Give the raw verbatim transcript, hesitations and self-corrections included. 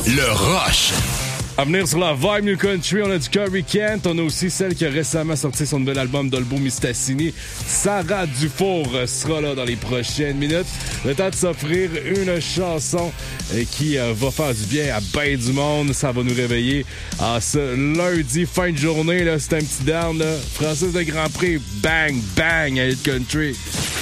Le Rush. À venir sur la Vibe New Country, on a du Curry Kent. On a aussi celle qui a récemment sorti son nouvel album Dolbo Mistassini. Sarah Dufour sera là dans les prochaines minutes. Le temps de s'offrir une chanson qui va faire du bien à ben du monde. Ça va nous réveiller à ce lundi, fin de journée. Là, c'est un petit down. Là. Francis de Grand Prix, bang, bang à Hit Country.